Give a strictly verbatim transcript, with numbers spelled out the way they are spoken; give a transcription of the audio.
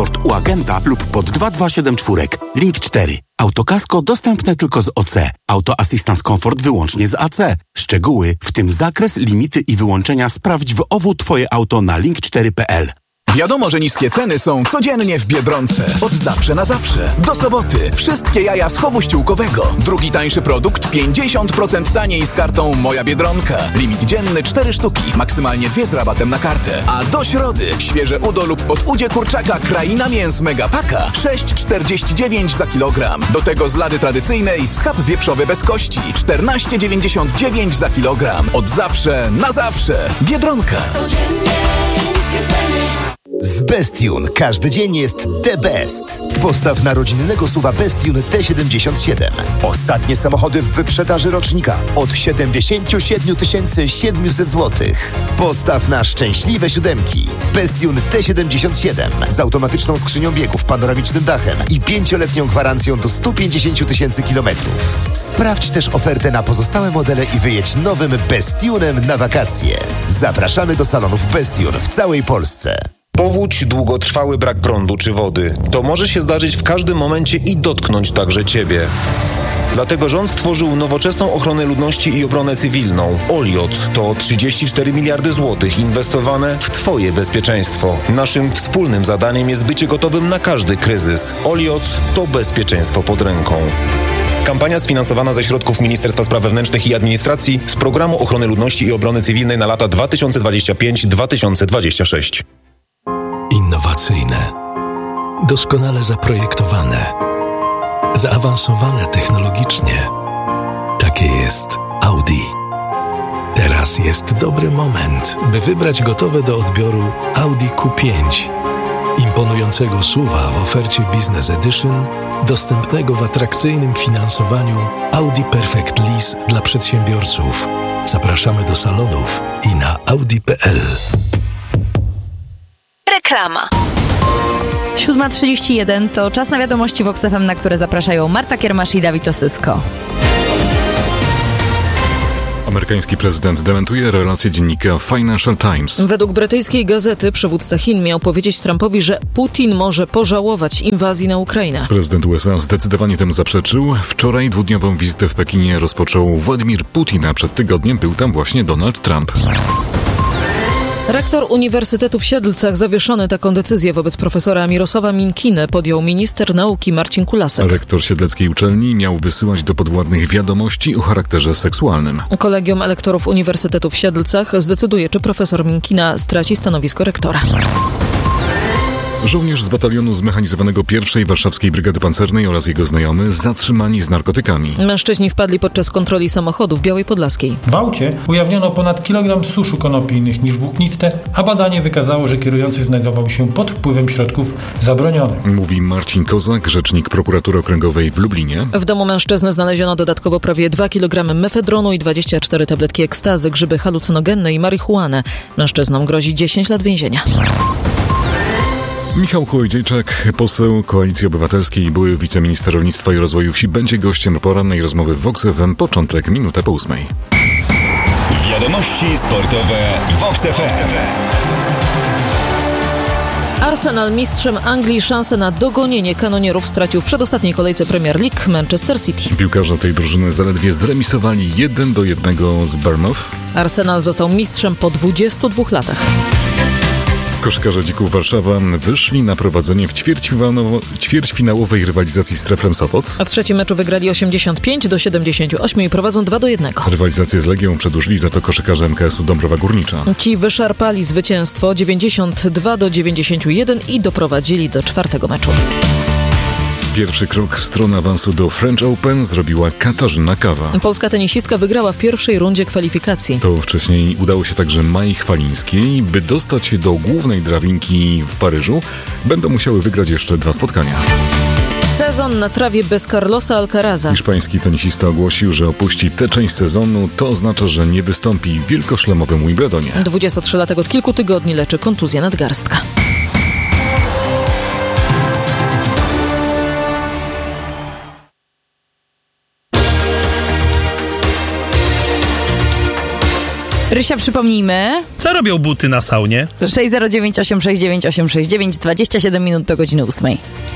komfort u agenta lub pod dwa dwa siedem cztery. Link cztery. Autokasko dostępne tylko z O C. Auto Assistance Comfort wyłącznie z A C. Szczegóły, w tym zakres, limity i wyłączenia sprawdź w O W Twoje auto na link cztery kropka p l. Wiadomo, że niskie ceny są codziennie w Biedronce. Od zawsze na zawsze. Do soboty. Wszystkie jaja z chowu ściółkowego. Drugi tańszy produkt pięćdziesiąt procent taniej z kartą Moja Biedronka. Limit dzienny cztery sztuki. Maksymalnie dwie z rabatem na kartę. A do środy świeże udo lub podudzie kurczaka Kraina Mięs Megapaka sześć czterdzieści dziewięć za kilogram. Do tego z lady tradycyjnej schab wieprzowy bez kości czternaście dziewięćdziesiąt dziewięć za kilogram. Od zawsze na zawsze. Biedronka. Codziennie niskie ceny. Z Bestune każdy dzień jest the best. Postaw na rodzinnego suwa Bestune T siedemdziesiąt siedem. Ostatnie samochody w wyprzedaży rocznika od siedemdziesiąt siedem tysięcy siedemset złotych. Postaw na szczęśliwe siódemki. Bestune T siedemdziesiąt siedem z automatyczną skrzynią biegów, panoramicznym dachem i pięcioletnią gwarancją do stu pięćdziesięciu tysięcy kilometrów. Sprawdź też ofertę na pozostałe modele i wyjedź nowym Bestunem na wakacje. Zapraszamy do salonów Bestune w całej Polsce. Powódź, długotrwały brak prądu czy wody. To może się zdarzyć w każdym momencie i dotknąć także Ciebie. Dlatego rząd stworzył nowoczesną ochronę ludności i obronę cywilną. Oliot to trzydzieści cztery miliardy złotych inwestowane w Twoje bezpieczeństwo. Naszym wspólnym zadaniem jest bycie gotowym na każdy kryzys. Oliot to bezpieczeństwo pod ręką. Kampania sfinansowana ze środków Ministerstwa Spraw Wewnętrznych i Administracji z Programu Ochrony Ludności i Obrony Cywilnej na lata dwa tysiące dwudziesty piąty do dwa tysiące dwudziestego szóstego. Innowacyjne, doskonale zaprojektowane, zaawansowane technologicznie. Takie jest Audi. Teraz jest dobry moment, by wybrać gotowe do odbioru Audi Q pięć. Imponującego S U V-a w ofercie Business Edition, dostępnego w atrakcyjnym finansowaniu Audi Perfect Lease dla przedsiębiorców. Zapraszamy do salonów i na audi kropka p l. Reklama. siódma trzydzieści jeden to czas na wiadomości Vox F M, na które zapraszają Marta Kiermasz i Dawid Osysko. Amerykański prezydent dementuje relacje dziennika Financial Times. Według brytyjskiej gazety przywódca Chin miał powiedzieć Trumpowi, że Putin może pożałować inwazji na Ukrainę. Prezydent U S A zdecydowanie temu zaprzeczył. Wczoraj dwudniową wizytę w Pekinie rozpoczął Władimir Putin, a przed tygodniem był tam właśnie Donald Trump. Rektor Uniwersytetu w Siedlcach zawieszony taką decyzję wobec profesora Mirosława Minkiny podjął minister nauki Marcin Kulasek. Rektor siedleckiej uczelni miał wysyłać do podwładnych wiadomości o charakterze seksualnym. Kolegium Elektorów Uniwersytetu w Siedlcach zdecyduje, czy profesor Minkina straci stanowisko rektora. Żołnierz z batalionu zmechanizowanego pierwszej Warszawskiej Brygady Pancernej oraz jego znajomy zatrzymani z narkotykami. Mężczyźni wpadli podczas kontroli samochodu w Białej Podlaskiej. W aucie ujawniono ponad kilogram suszu konopijnych niż włókniste, a badanie wykazało, że kierujący znajdował się pod wpływem środków zabronionych. Mówi Marcin Kozak, rzecznik prokuratury okręgowej w Lublinie. W domu mężczyzny znaleziono dodatkowo prawie dwa kilogramy mefedronu i dwadzieścia cztery tabletki ekstazy, grzyby halucynogenne i marihuanę. Mężczyznom grozi dziesięć lat więzienia. Michał Kołodziejczak, poseł Koalicji Obywatelskiej i były wiceminister rolnictwa i rozwoju wsi, będzie gościem porannej rozmowy w Vox F M. Początek minutę po ósmej. Wiadomości sportowe Vox F M. Arsenal, mistrzem Anglii, szansę na dogonienie kanonierów stracił w przedostatniej kolejce Premier League Manchester City. Piłkarze tej drużyny zaledwie zremisowali jeden do jednego z Bournemouth. Arsenal został mistrzem po dwudziestu dwóch latach. Koszykarze Dzików Warszawa wyszli na prowadzenie w ćwierćfinałowo, ćwierćfinałowej rywalizacji z Treflem Sopot. A w trzecim meczu wygrali osiemdziesiąt pięć do siedemdziesięciu ośmiu i prowadzą dwa do jednego. Rywalizację z Legią przedłużyli za to koszykarze M K S u Dąbrowa Górnicza. Ci wyszarpali zwycięstwo dziewięćdziesiąt dwa do dziewięćdziesięciu jeden i doprowadzili do czwartego meczu. Pierwszy krok w stronę awansu do French Open zrobiła Katarzyna Kawa. Polska tenisistka wygrała w pierwszej rundzie kwalifikacji. To wcześniej udało się także Mai Chwalińskiej. By dostać się do głównej drabinki w Paryżu, będą musiały wygrać jeszcze dwa spotkania. Sezon na trawie bez Carlosa Alcaraza. Hiszpański tenisista ogłosił, że opuści tę część sezonu. To oznacza, że nie wystąpi w wielkoszlemowym Wimbledonie. dwudziestotrzylatek od kilku tygodni leczy kontuzję nadgarstka. Krysia, przypomnijmy. Co robią buty na saunie? sześć zero dziewięć osiem sześć dziewięć osiem sześć dziewięć, dwadzieścia siedem minut do godziny ósmej.